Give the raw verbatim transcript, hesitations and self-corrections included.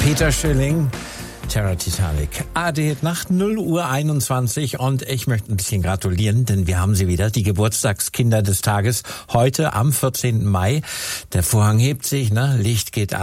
Peter Schilling, Terror Titanic. A D nach null Uhr einundzwanzig und ich möchte ein bisschen gratulieren, denn wir haben sie wieder, die Geburtstagskinder des Tages, heute am vierzehnten Mai. Der Vorhang hebt sich, ne? Licht geht ab.